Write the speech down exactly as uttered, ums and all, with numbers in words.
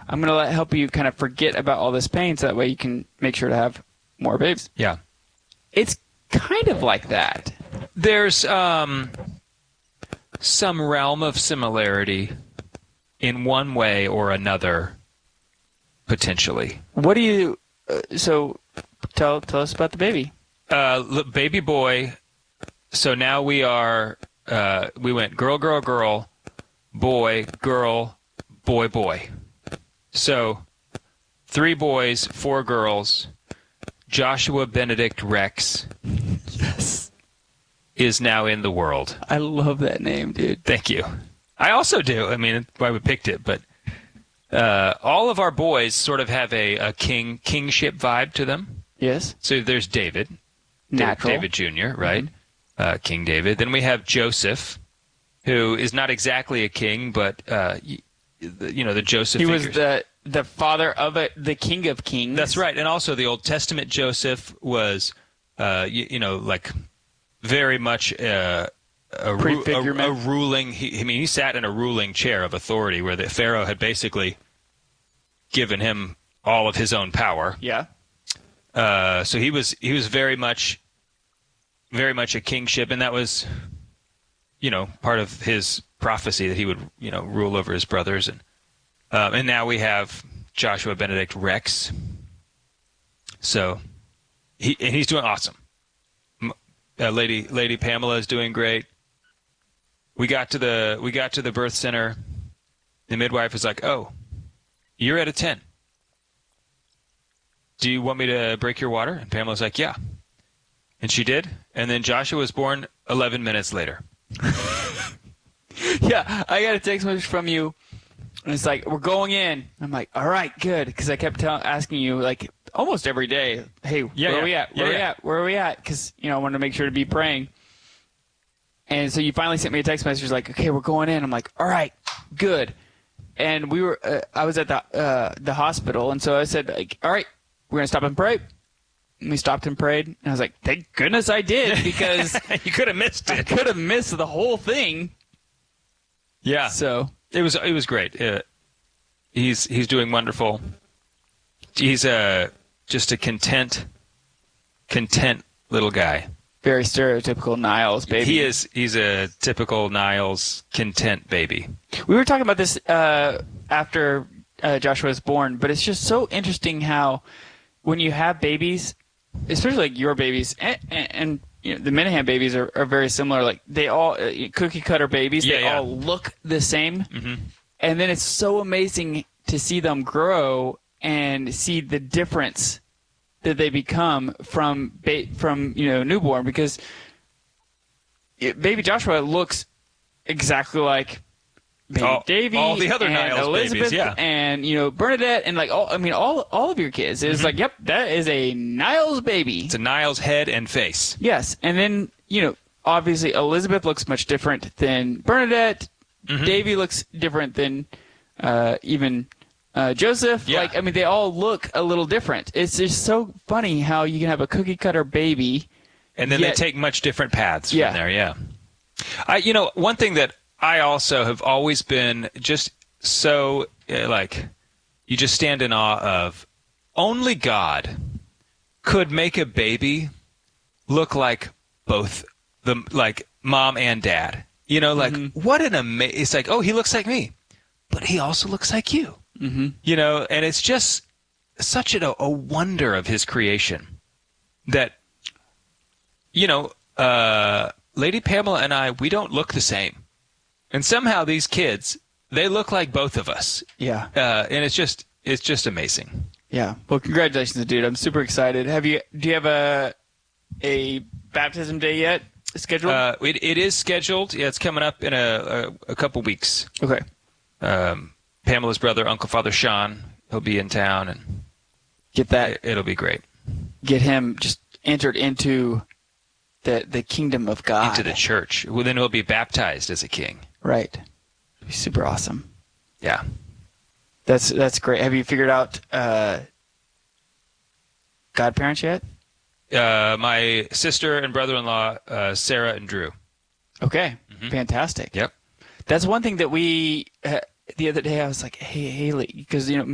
I'm going to let help you kind of forget about all this pain so that way you can make sure to have more babies. Yeah. It's kind of like that. There's um, some realm of similarity in one way or another, potentially. What do you uh, so tell tell us about the baby. Uh, look, baby boy. So now we are, uh, we went girl, girl, girl, boy, girl, boy, boy. So three boys, four girls. Joshua Benedict Rex Yes. is now in the world. I love that name, dude. Thank you. I also do. I mean, that's why we picked it. But uh, all of our boys sort of have a, a king kingship vibe to them. Yes. So there's David. Natural. David Junior, right? Mm-hmm. Uh, King David. Then we have Joseph, who is not exactly a king, but, uh, you, you know, the Joseph He figures. was the the father of it, the king of kings. That's right. And also the Old Testament Joseph was, uh, you, you know, like very much uh, a, ru- a, a ruling. He, I mean, he sat in a ruling chair of authority where the Pharaoh had basically given him all of his own power. Yeah. Uh, so he was he was very much, very much a kingship, and that was, you know, part of his prophecy that he would, you know, rule over his brothers. And um, and now we have Joshua Benedict Rex. So he and he's doing awesome. Uh, Lady Lady Pamela is doing great. We got to the we got to the birth center. The midwife was like, "Oh, you're at a ten. Do you want me to break your water?" And Pamela's like, "Yeah." And she did. And then Joshua was born eleven minutes later. Yeah, I got a text message from you, and it's like, we're going in. I'm like, all right, good, because I kept tell- asking you, like, almost every day, hey, Yeah, where yeah. are we at? Where Yeah, are we yeah. at? Where are we at? Because, you know, I wanted to make sure to be praying. And so you finally sent me a text message like, okay, we're going in. I'm like, all right, good. And we were, uh, I was at the uh, the hospital, and so I said, like, all right, we're gonna stop and pray. And we stopped and prayed, and I was like, thank goodness I did, because You could have missed I it. could have missed the whole thing. Yeah. So It was it was great. Uh, he's he's doing wonderful. He's a just a content, content little guy. very stereotypical Niles baby. He is. He's a typical Niles content baby. We were talking about this uh, after uh, Joshua was born, but it's just so interesting how when you have babies, especially like your babies, and, and, and you know, the Minahan babies are, are very similar. Like they all uh, cookie cutter babies. Yeah, they yeah. all look the same, Mm-hmm. and then it's so amazing to see them grow and see the difference that they become from ba- from you know newborn, because it, baby Joshua looks exactly like baby All- Davy, all the other and Niles babies, Elizabeth, yeah. and you know Bernadette, and like all I mean all all of your kids. It's Mm-hmm. like, yep, that is a Niles baby. It's a Niles head and face. Yes, and then you know obviously Elizabeth looks much different than Bernadette. Mm-hmm. Davy looks different than uh, even. Uh, Joseph, Yeah. like, I mean, they all look a little different. It's just so funny how you can have a cookie cutter baby. And then Yet- they take much different paths Yeah. from there, yeah. I, you know, one thing that I also have always been just so, uh, like, you just stand in awe of, only God could make a baby look like both, the like, mom and dad. You know, like, what an amazing, it's like, oh, he looks like me, but he also looks like you. Mm-hmm. You know, and it's just such a, a wonder of his creation that, you know, uh, Lady Pamela and I, we don't look the same. And somehow these kids, they look like both of us. Yeah. Uh, and it's just, it's just amazing. Yeah. Well, congratulations, dude. I'm super excited. Have you, do you have a, a baptism day yet scheduled? Uh, it, it is scheduled. Yeah, it's coming up in a, a, a couple weeks. okay. Um, Pamela's brother, Uncle Father Sean, he'll be in town, and Get that, it, it'll be great. get him just entered into the, the kingdom of God. Into the church. Well, then he'll be baptized as a king. Right. It'd be super awesome. Yeah. That's, that's great. Have you figured out, uh, godparents yet? Uh, my sister and brother-in-law, uh, Sarah and Drew. Okay. Fantastic. Yep. That's one thing that we, uh, the other day I was like, hey, Haley, because, you know,